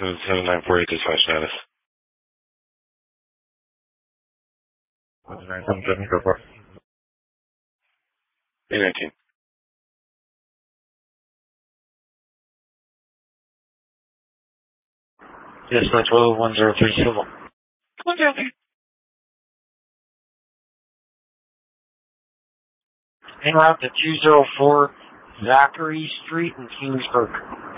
7948 dispatch status. 977, go for it. 819. Dispatch 103 civil. 103. En route to 204 Zachary Street in Kingsburg.